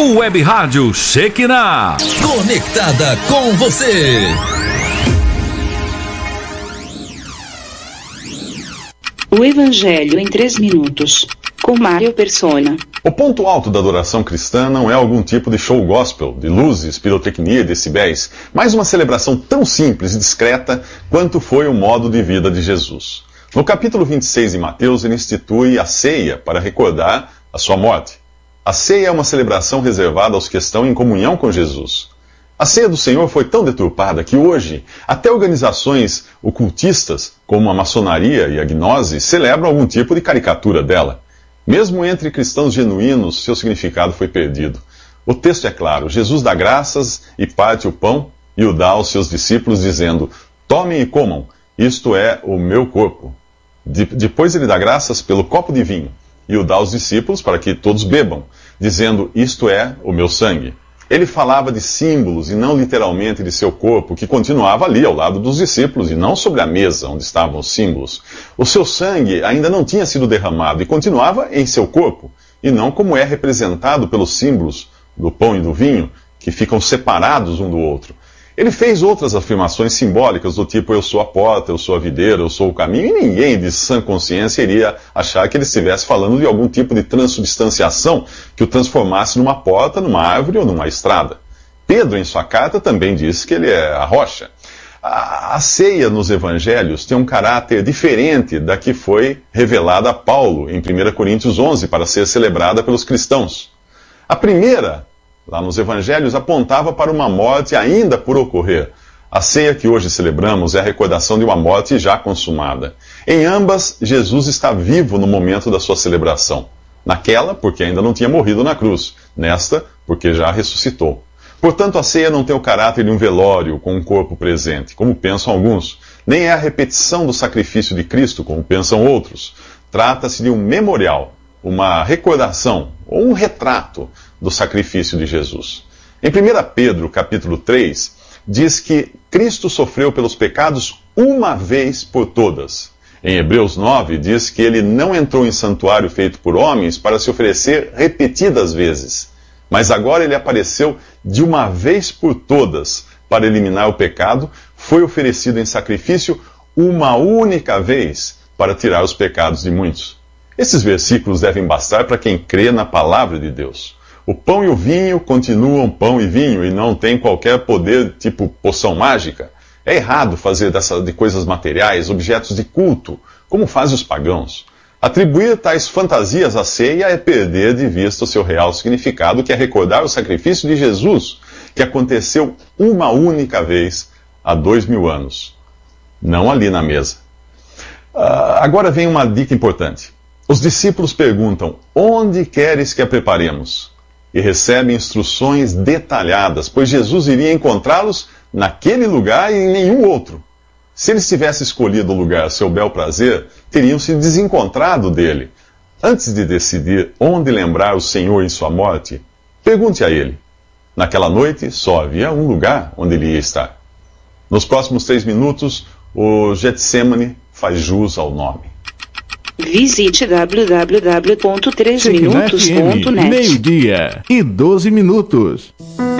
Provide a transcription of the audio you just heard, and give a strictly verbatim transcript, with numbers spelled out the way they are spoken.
Web Rádio Shekinah. Conectada com você. O Evangelho em três minutos, com Mário Persona. O ponto alto da adoração cristã não é algum tipo de show gospel, de luzes, pirotecnia e decibéis, mas uma celebração tão simples e discreta quanto foi o modo de vida de Jesus. No capítulo vinte e seis de Mateus, ele institui a ceia para recordar a sua morte. A ceia é uma celebração reservada aos que estão em comunhão com Jesus. A ceia do Senhor foi tão deturpada que hoje, até organizações ocultistas, como a maçonaria e a gnose, celebram algum tipo de caricatura dela. Mesmo entre cristãos genuínos, seu significado foi perdido. O texto é claro: Jesus dá graças e parte o pão e o dá aos seus discípulos, dizendo: tomem e comam, isto é o meu corpo. De- depois ele dá graças pelo copo de vinho e o dá aos discípulos para que todos bebam, dizendo: isto é o meu sangue. Ele falava de símbolos e não literalmente de seu corpo, que continuava ali ao lado dos discípulos e não sobre a mesa onde estavam os símbolos. O seu sangue ainda não tinha sido derramado e continuava em seu corpo, e não como é representado pelos símbolos do pão e do vinho, que ficam separados um do outro. Ele fez outras afirmações simbólicas do tipo: eu sou a porta, eu sou a videira, eu sou o caminho, e ninguém de sã consciência iria achar que ele estivesse falando de algum tipo de transubstanciação que o transformasse numa porta, numa árvore ou numa estrada. Pedro, em sua carta, também diz que ele é a rocha. A, a ceia nos evangelhos tem um caráter diferente da que foi revelada a Paulo em primeira Coríntios onze para ser celebrada pelos cristãos. A primeira, lá nos evangelhos, apontava para uma morte ainda por ocorrer. A ceia que hoje celebramos é a recordação de uma morte já consumada. Em ambas, Jesus está vivo no momento da sua celebração. Naquela, porque ainda não tinha morrido na cruz. Nesta, porque já ressuscitou. Portanto, a ceia não tem o caráter de um velório com um corpo presente, como pensam alguns. Nem é a repetição do sacrifício de Cristo, como pensam outros. Trata-se de um memorial, uma recordação ou um retrato do sacrifício de Jesus. Em primeira Pedro, capítulo três, diz que Cristo sofreu pelos pecados uma vez por todas. Em Hebreus nove, diz que ele não entrou em santuário feito por homens para se oferecer repetidas vezes. Mas agora ele apareceu de uma vez por todas para eliminar o pecado, foi oferecido em sacrifício uma única vez para tirar os pecados de muitos. Esses versículos devem bastar para quem crê na palavra de Deus. O pão e o vinho continuam pão e vinho e não têm qualquer poder tipo poção mágica. É errado fazer dessa, de coisas materiais objetos de culto, como fazem os pagãos. Atribuir tais fantasias à ceia é perder de vista o seu real significado, que é recordar o sacrifício de Jesus, que aconteceu uma única vez há dois mil anos. Não ali na mesa. Uh, agora vem uma dica importante. Os discípulos perguntam: onde queres que a preparemos? E recebem instruções detalhadas, pois Jesus iria encontrá-los naquele lugar e em nenhum outro. Se eles tivessem escolhido o lugar a seu bel prazer, teriam se desencontrado dele. Antes de decidir onde lembrar o Senhor em sua morte, pergunte a ele. Naquela noite só havia um lugar onde ele ia estar. Nos próximos três minutos, o Getsemane faz jus ao nome. Visite w w w ponto três minutos ponto net. Meio-dia e doze minutos.